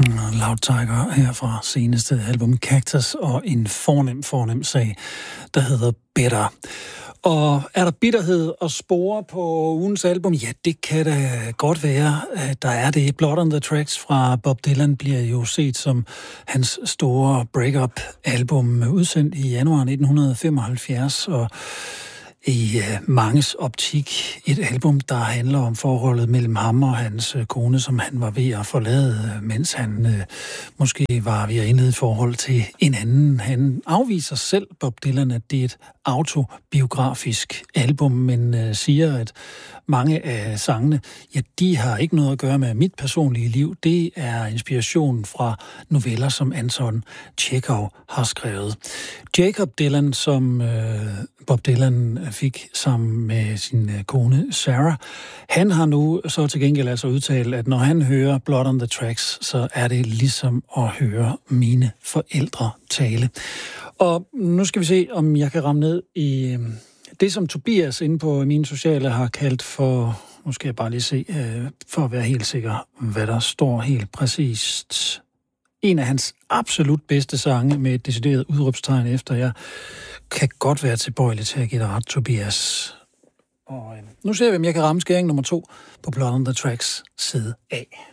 Loud Tiger her fra seneste album Cactus, og en fornem sag, der hedder Bitter. Og er der bitterhed og spore på ugens album? Ja, det kan da godt være. Der er det. Blood on the Tracks fra Bob Dylan bliver jo set som hans store break-up-album, udsendt i januar 1975, og i manges optik et album, der handler om forholdet mellem ham og hans kone, som han var ved at forlade, mens han måske var ved at indlede et forhold til en anden. Han afviser selv, Bob Dylan, at det er et autobiografisk album, men siger, at mange af sangene, ja, de har ikke noget at gøre med mit personlige liv. Det er inspiration fra noveller, som Anton Tjekhov har skrevet. Jacob Dylan, som Bob Dylan fik sammen med sin kone Sarah, han har nu så til gengæld altså udtalt, at når han hører Blood on the Tracks, så er det ligesom at høre mine forældre tale. Og nu skal vi se, om jeg kan ramme ned i det, som Tobias inde på mine sociale har kaldt for, nu skal jeg bare lige se, for at være helt sikker, hvad der står helt præcist. En af hans absolut bedste sange med et decideret udråbstegn efter. Jeg kan godt være tilbøjelig til at give dig ret, Tobias. Og nu ser vi, om jeg kan ramme skæring nummer 2 på Blood on the Tracks side A.